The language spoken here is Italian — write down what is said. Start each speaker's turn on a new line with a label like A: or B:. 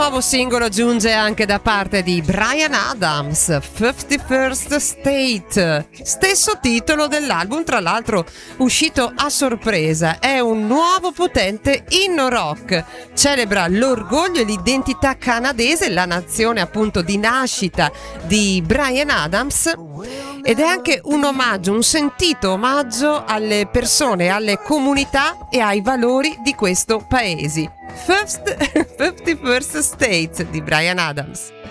A: nuovo singolo giunge anche da parte di Bryan Adams, 51st State, stesso titolo dell'album, tra l'altro uscito a sorpresa. È un nuovo potente inno rock, celebra l'orgoglio e l'identità canadese, la nazione appunto di nascita di Bryan Adams, ed è anche un omaggio, un sentito omaggio alle persone, alle comunità e ai valori di questo paese. 51st State di Bryan Adams.